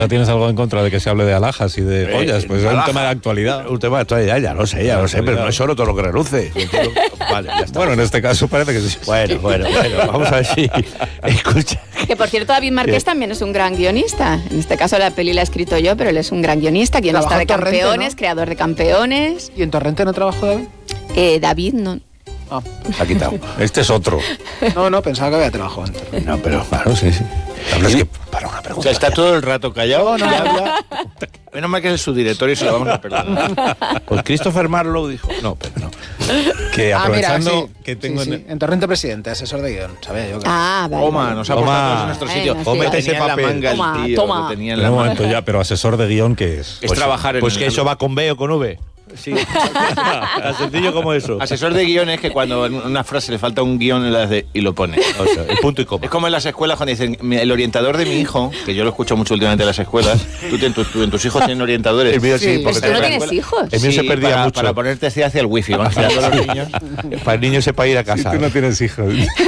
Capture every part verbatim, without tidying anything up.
¿Tienes algo en contra de que se hable de alhajas y de joyas? Pues es un tema de actualidad. Un tema de actualidad, ya lo sé, ya lo sé, pero no es solo todo lo que reluce. Vale, ya está. Bueno, en este caso parece que sí. Bueno, bueno, bueno, vamos a ver si... Escucha. Que por cierto, David Marqués también es un gran guionista. En este caso la peli la he escrito yo, pero él es un gran guionista, guionista de Campeones, Torrente, ¿no? Creador de Campeones. ¿Y en Torrente no trabajó David? Eh, David no... Ah. Se ha quitado. Este es otro. No, no, pensaba que había trabajado en Torrente. No, pero claro, sí, sí. Es que para una pregunta. O sea, está todo el rato callado, no habla. Menos mal que es su director y se lo vamos a perdonar. Pues Christopher Marlowe dijo. No, pero no. Que aprovechando ah, mira, sí, que tengo sí, sí. en... en Torrente Presidente, asesor de guión, ¿sabes? Yo que... Ah, vale. Toma, nos ha puesto a todos en nuestro sitio. Bueno, sí. Mete ese papel. Manga, Toma, el tío, toma. lo tenía en En la un manga. momento ya, pero asesor de guión, ¿qué es? Es trabajar en Pues el- que eso va con B o con V. Sí. Tan sencillo como eso. Asesor de guión es que cuando en una frase le falta un guión le hace y lo pone. O sea, el punto y coma. Es como en las escuelas cuando dicen, "Mira, el orientador de mi hijo", que yo lo escucho mucho últimamente en las escuelas, tú, ten- tú- tú- en tus hijos tienen orientadores. El mío sí, Sí, porque ¿Tú no te- tienes hijos? El mío Sí, se perdía para, mucho. para ponerte hacia, hacia el wifi, van tirando los niños. Para el niño sepa ir a casa. Tú no tienes hijos.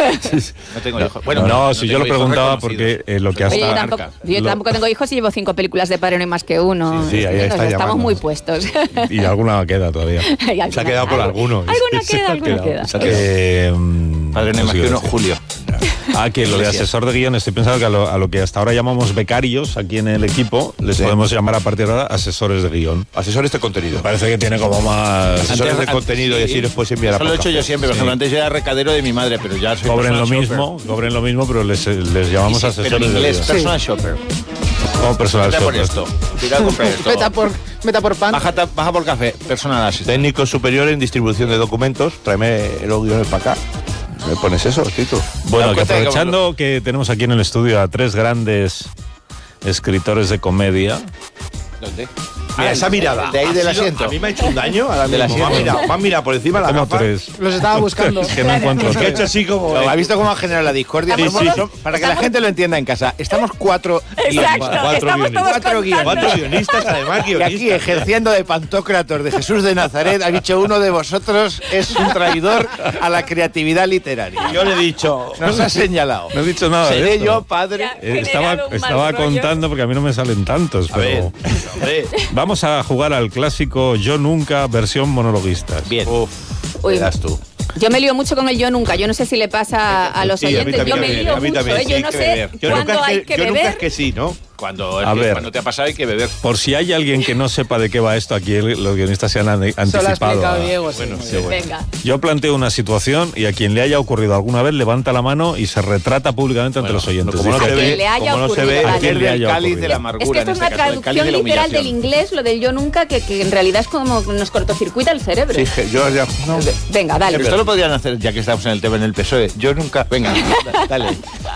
No tengo hijos. Bueno, no, si yo lo tengo hijos preguntaba reconocidos. porque eh, lo que Oye, yo hasta... tampoco, yo lo- tampoco tengo hijos y llevo cinco películas de Padre No hay más que uno. Sí, sí, ahí Nos está estamos llamando. muy puestos. Y alguna queda todavía. Y alguna- Se ha quedado con alguno. Alguna Se queda, ha alguna quedado. queda. Se ha quedado. Eh, mm, Padre No hay más sí, que uno, sí. Julio. Ah, que lo de asesor de guión, estoy pensando que a lo, a lo que hasta ahora llamamos becarios aquí en el equipo, les Sí. podemos llamar a partir de ahora asesores de guión. Asesores de contenido. Parece que tiene como más... Asesores de Antes- contenido y así les puedes enviar a Eso lo he hecho podcast. yo siempre. Por ejemplo, antes yo era recadero de mi madre, pero ya soy Cobren lo personal mismo, shopper. cobren lo mismo, pero les, les llamamos Y sí, asesores pero en de inglés, guión. personal shopper. Como personal Vete por shopper. esto. Tira a comprar esto. Meta por, meta por pan. Baja, ta- baja por café, personal assistant. Técnico superior en distribución de documentos. Tráeme los guiones para acá. ¿Me pones eso, Tito? Bueno, Me que das cuenta de que aprovechando que tenemos aquí en el estudio a tres grandes escritores de comedia, ¿Dónde? Mira, esa mirada. De ahí Ha del sido- asiento. A mí me ha hecho un daño. Ahora Del mismo. Me ha asiento. mirado, me ha mirado por encima de la como gafa. tres. Los estaba buscando. Es que no encuentro Es que ha hecho tres. así como... ¿Ha visto cómo ha generado la discordia? Sí, Estamos- sí. Para que la gente lo entienda en casa, estamos cuatro Exacto, guionistas. estamos todos Cuatro guionistas. Cuatro guionistas, además, Y aquí, guionistas. ejerciendo de Pantocrator de Jesús de Nazaret, ha dicho uno de vosotros es un traidor a la creatividad literaria. Yo le he dicho... Nos ha señalado. No he dicho nada de Seré esto. yo, padre. Eh, Estaba, generado un mal estaba rollo. contando porque a mí no me salen tantos, A ver, pero hombre. vamos a jugar al clásico Yo Nunca versión monologuistas. Bien. Uf, Uy. le das tú. Yo me lío mucho con el yo nunca. Yo no sé si le pasa a los Sí, a mí oyentes. Yo también, me a lío mí mucho. también, ¿eh? sí, Yo hay no que sé beber. Yo cuándo nunca es hay que, que yo nunca es beber. que sí, ¿no? Cuando, es A que ver. cuando te ha pasado hay que beber. Por si hay alguien que no sepa de qué va esto, aquí el- los guionistas se han ane- Eso lo ha anticipado. explicado a- Diego. sí, Bueno, muy sí, bien. bueno. Venga. Yo planteo una situación y a quien le haya ocurrido alguna vez levanta la mano y se retrata públicamente ante Bueno, los oyentes. como no Dice, se A quien ve, le haya como no se ocurrido, ve, vale. ¿a quién le Aquel haya del cáliz ocurrido? de la Es amargura. que esto en es una este caso, el cáliz traducción de la literal del humillación. inglés, lo del yo nunca, que, que en realidad es como nos cortocircuita el cerebro. Sí, que yo ya... no. Venga, dale. Pero esto lo podrían hacer, ya que estamos en el tema en el P S O E. Yo nunca. Venga, dale.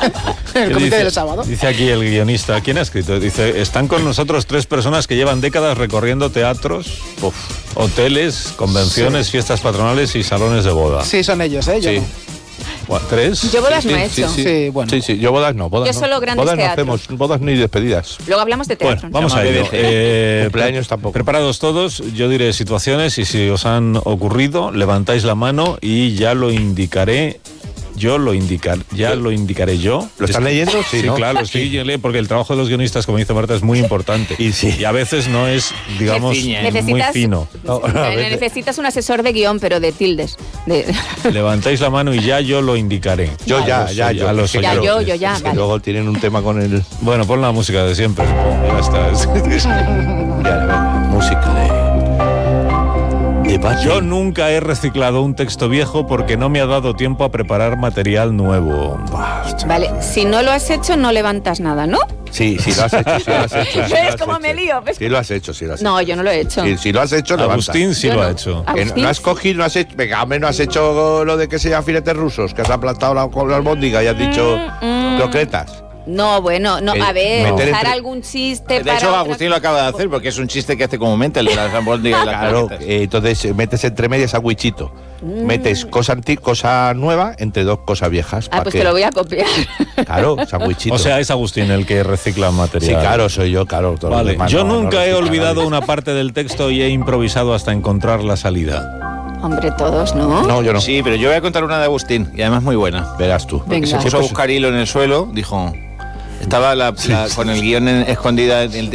El ¿qué comité dice? del sábado. Dice aquí el guionista, ¿quién ha escrito? Dice, están con nosotros tres personas que llevan décadas recorriendo teatros, uf, hoteles, convenciones, fiestas patronales y salones de boda. Sí, son ellos, ¿eh? Yo Sí. no. Gua- ¿Tres? Yo bodas Sí, no he sí, hecho. sí. Sí, bueno. Sí, sí, yo bodas no, bodas Yo no. solo grandes bodas no teatros. hacemos, bodas ni despedidas. Luego hablamos de teatro. Bueno, vamos Se a llama ello. B B C. Eh, Cumpleaños tampoco. Preparados todos, yo diré situaciones y si os han ocurrido, levantáis la mano y ya lo indicaré. Yo lo indicar, ya lo indicaré yo. ¿Lo están Es que- leyendo? Sí, Sí, ¿no? claro, estoy leyendo porque el trabajo de los guionistas, como dice Marta, es muy importante. Y sí. a veces no es, digamos, Me ciñe. muy Necesitas, fino. No, no, a veces- necesitas un asesor de guión, pero de tildes. De- Levantáis la mano y ya yo lo indicaré. Yo ya, A los ya, oy- yo. a los Es que Ya, oyentes. yo, yo, ya, Es que vale. luego tienen un tema con el... Bueno, pon la música de siempre. Ya está. Ya, venga, música de... de Batman. Yo nunca he reciclado un texto viejo porque no me ha dado tiempo a preparar material nuevo. Vale, si no lo has hecho, no levantas nada, ¿no? Sí, sí lo has hecho, sí lo has hecho. sí lo ¿Ves has cómo hecho. me lío? ¿Ves? Sí lo has hecho, sí lo has No, yo no lo he hecho. hecho. Sí, si lo has hecho, levanta. Agustín sí Yo lo no. ha hecho. Ah, Que no, Agustín, no has sí. cogido, no has hecho... Venga, hombre, no has hecho lo de que se llama filetes rusos, que has aplastado la, con la albóndiga y has dicho mm. croquetas. No, bueno, no, Eh, a ver, meter usar entre- algún chiste De para hecho, otra- Agustín lo acaba de hacer porque es un chiste que hace comúnmente el de las albóndigas y las Claro, croquetas. eh, entonces eh, metes entre medias sandwichito. Mm. Metes cosa, anti- cosa nueva entre dos cosas viejas. Ah, pa' pues que- te lo voy a copiar. Claro, sandwichito. O sea, es Agustín el que recicla sí, material. claro, soy yo, claro. todos los Vale, demás yo no- no nunca he reciclan olvidado nadie. una parte del texto y he improvisado hasta encontrar la salida. Hombre, todos, ¿no? No, yo no. Sí, pero yo voy a contar una de Agustín y además muy buena. Verás tú. Venga. Se puso a buscar hilo en el suelo, dijo. Estaba la, la- con el guión en- escondida en el